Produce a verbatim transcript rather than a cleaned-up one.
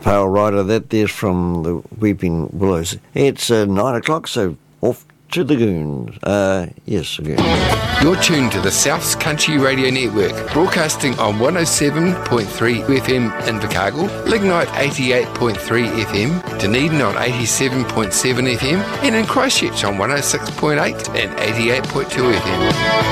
Pale Rider. That there's from the Weeping Willows. It's uh, nine o'clock, so off to the Goons. Uh, yes, again. You're tuned to the South's Country Radio Network, broadcasting on one oh seven point three F M in Invercargill, Lignite eighty-eight point three F M, Dunedin on eighty-seven point seven F M, and in Christchurch on one oh six point eight and eighty-eight point two F M.